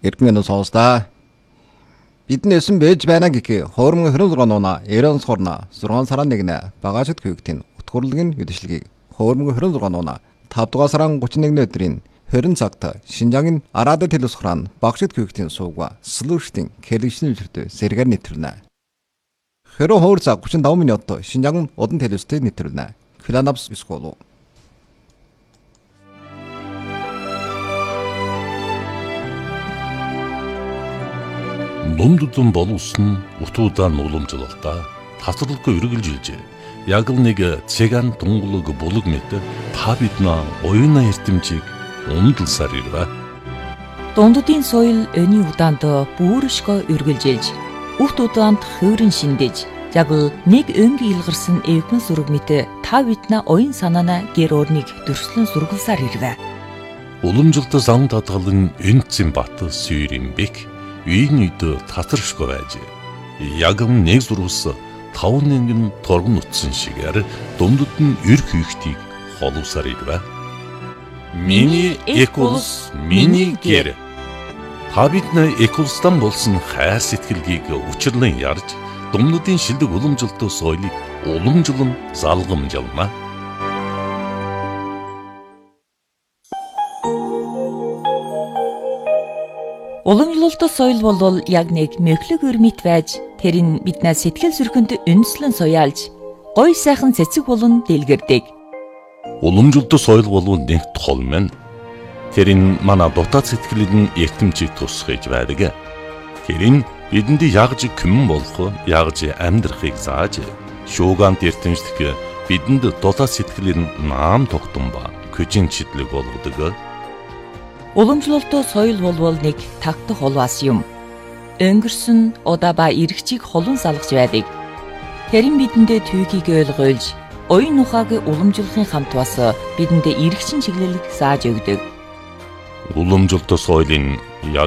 Эргэн сонсдаа. Бидний өсөн бэж байна гэхээ хоормон 26 нуна 90 сорна 6 сарын 1-нд багажид хөвгтийн утгуурлын үдэшлэгийг хоормон 26 нуна 5 дугаар сарын 31 өдрийн 20 цагт Шинжаагийн Араад телевиз ухраан багажид хөвгтийн сууга слуштын кэлэгшний үлрэлт сэргээр нэвтрүүлнэ. Хэрэв хоор цаг 35 минут Шинжаагийн удан телевизтэй нэвтрүүлнэ. Филанапс сколу. Дундудун боловсон утуудаан уламжлалтаа тасралгүй үргэлжилжээ. Яг л нэг цэган тунгалаг булаг мэт та биднээ оюуна эрдэмжийг ундалсаар ирвэ. Дундудын соёл өний удаанд бүршгөө үргэлжилж, урт удаанд хувирын шиндэж, яг л нэг өнг илгарсан эвгэн зураг мэт та биднээ оюун санаана гэр орныг дөрслөн сургалсаар ирвэ. Уламжлалт зам татгалан энцэн бат сүйрийн бэк үйн үйд татаршгүй байж яг нэг зурвас 5 нэгэн торгон утсан шигээр дундад нь эрх хийхтийг холовсаар ирвэ. Миний эколс миний гэр. Та биднээ эколстан болсон хайр сэтгэлгийг учирлан ярьж дундадын шилдэг уламжлалт соёлыг уламжлан залгамжлана. Уламжлалт соёл бол яг нэг мөхлөг өрмит байж тэр нь биднээ сэтгэл зүрхэнд үндэслэн суяалж гой сайхан цэцэг болон дэлгэрдэг. Уламжлалт соёл бол нэг тол мэн. Тэр нь манай дотоод сэтгэлийн эртэмжийг тусгаж байдаг. Тэр нь бидэнд ягж күмэн болох, ягж амьдрахыг зааж, шуугант эртэмжлэх бидэнд дотоод сэтгэлийн наам тогтсон ба көжин чидлэг болгодог. Уламжлалт соёл бол нэг тагтах холвас юм. Өнгөрсөн удаа ба эргчийг холон салгаж байдаг. Тэр нь бидэндээ түүхийг ойлгуулж, оюун ухааг уламжлахын хамт бас бидэндээ эргчин чиглэлийг зааж өгдөг. Уламжлалт соёлын